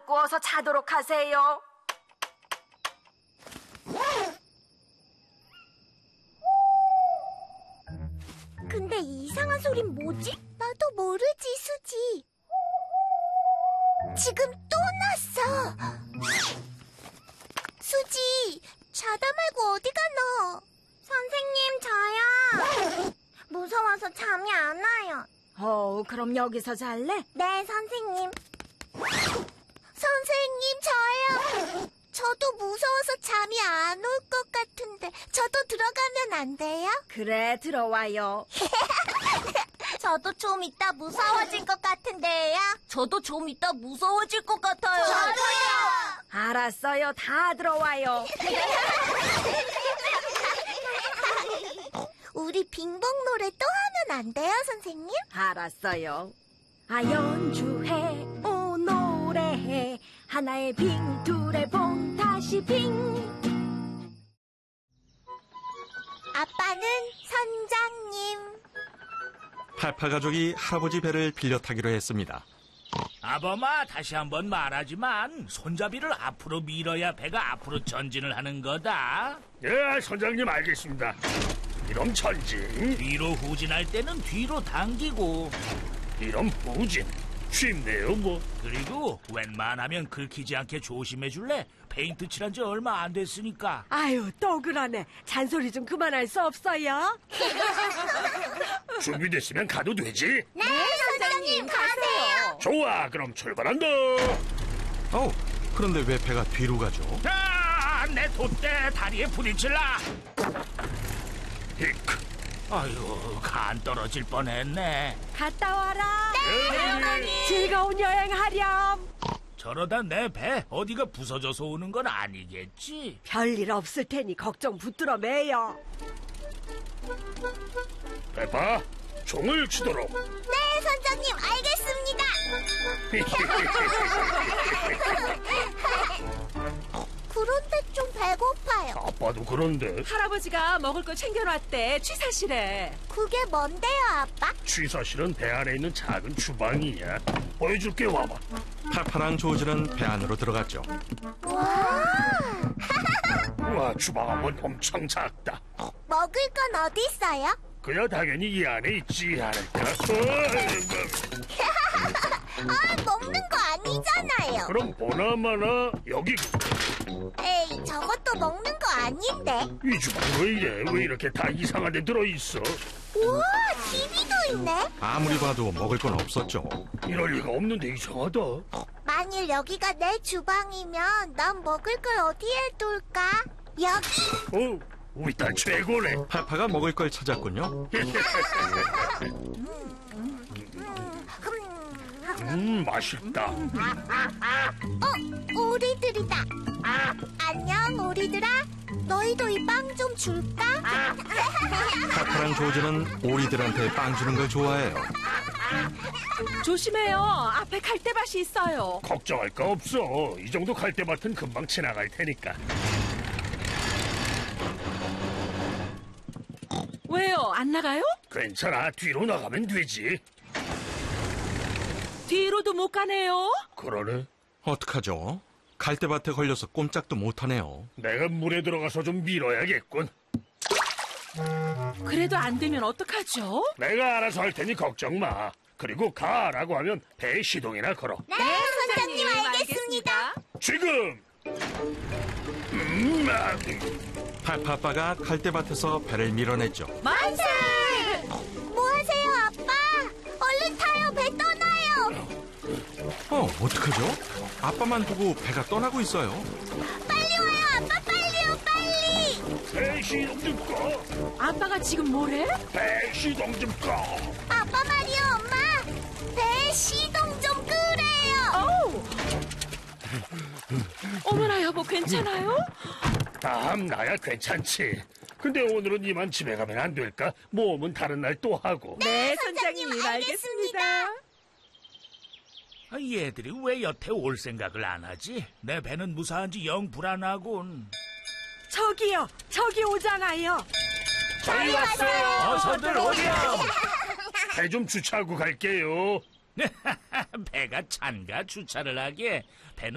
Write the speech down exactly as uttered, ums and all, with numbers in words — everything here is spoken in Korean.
갖고 어서 자도록 하세요. 근데 이 이상한 소린 뭐지? 나도 모르지, 수지. 지금 또 났어. 수지, 자다 말고 어디 가너? 선생님, 저요. 무서워서 잠이 안 와요. 어, 그럼 여기서 잘래? 네, 선생님. 선생님, 저요. 저도 무서워서 잠이 안 올 것 같은데 저도 들어가면 안 돼요? 그래, 들어와요. 저도 좀 이따 무서워질 것 같은데요? 저도 좀 이따 무서워질 것 같아요. 저도요. 알았어요, 다 들어와요. 우리 빙봉 노래 또 하면 안 돼요, 선생님? 알았어요. 아, 연주해, 오, 노래해. 하나의 빙, 둘의 봉, 다시 빙. 아빠는 선장님. 페파 가족이 할아버지 배를 빌려 타기로 했습니다. 아범아, 다시 한번 말하지만 손잡이를 앞으로 밀어야 배가 앞으로 전진을 하는 거다. 예, 선장님 알겠습니다. 이런 전진, 뒤로 후진할 때는 뒤로 당기고, 이런 후진. 쉽네요, 뭐. 그리고 웬만하면 긁히지 않게 조심해 줄래? 페인트 칠한 지 얼마 안 됐으니까. 아유, 또 그러네. 잔소리 좀 그만할 수 없어요? 준비됐으면 가도 되지? 네, 선장님, 가세요. 좋아, 그럼 출발한다. 어우, 그런데 왜 배가 뒤로 가죠? 아, 내 돛대 다리에 부딪힐라. 히크. 아유, 간 떨어질 뻔했네. 갔다 와라. 네, 즐거운 여행하렴. 저러다 내 배 어디가 부서져서 오는 건 아니겠지? 별일 없을 테니 걱정 붙들어 매요. 페파, 종을 치도록. 네, 선장님, 알겠습니다. 그런데 좀 배고파요. 아빠도 그런데. 할아버지가 먹을 거 챙겨놨대. 취사실에. 그게 뭔데요, 아빠? 취사실은 배 안에 있는 작은 주방이야. 보여줄게, 와봐. 페파랑 조지는 배 안으로 들어갔죠. 와, 우와, 주방은 엄청 작다. 먹을 건 어디 있어요? 그야 당연히 이 안에 있지 않을까? 아, 먹는 거 아니잖아요. 그럼 보나마나 여기. 에이, 저것도 먹는 거 아닌데. 이 주방 왜 이래? 왜 이렇게 다 이상한 데 들어있어? 우와, 티비도 있네. 아무리 봐도 먹을 건 없었죠. 이럴 리가 없는데 이상하다. 만일 여기가 내 주방이면 난 먹을 걸 어디에 둘까? 여기. 어, 우리 딸 최고네. 페파가 먹을 걸 찾았군요. 음, 맛있다. 어, 오리들이다. 안녕, 오리들아. 너희도 이 빵 좀 줄까? 페파랑 조지는 오리들한테 빵 주는 걸 좋아해요. 조심해요. 앞에 갈대밭이 있어요. 걱정할 거 없어. 이 정도 갈대밭은 금방 지나갈 테니까. 왜요? 안 나가요? 괜찮아. 뒤로 나가면 되지. 뒤로도 못 가네요. 그러네. 어떡하죠? 갈대밭에 걸려서 꼼짝도 못하네요. 내가 물에 들어가서 좀 밀어야겠군. 그래도 안 되면 어떡하죠? 내가 알아서 할 테니 걱정 마. 그리고 가라고 하면 배 시동이나 걸어. 네, 선장님, 알겠습니다. 지금! 음, 아, 페파 아빠가 갈대밭에서 배를 밀어냈죠. 만세! 뭐 하세요, 아빠? 얼른 타요, 배 떠나요. 어, 어떡하죠? 아빠만 두고 배가 떠나고 있어요. 빨리 와요, 아빠, 빨리요, 빨리. 배 시동 좀 꺼. 아빠가 지금 뭐래? 배 시동 좀 꺼. 아빠 말이요, 엄마. 배 시동 좀 끄래요. 어우! 어머나 여보, 괜찮아요? 다음 나야 괜찮지. 근데 오늘은 이만 집에 가면 안 될까? 모험은 다른 날 또 하고. 네, 선장님, 선장님, 알겠습니다. 아, 얘들이 왜 여태 올 생각을 안 하지? 내 배는 무사한지 영 불안하군. 저기요, 저기 오잖아요. 저희 왔어요. 어서들 오렴. 배 좀 주차하고 갈게요. 배가 찬가 주차를 하기에 배는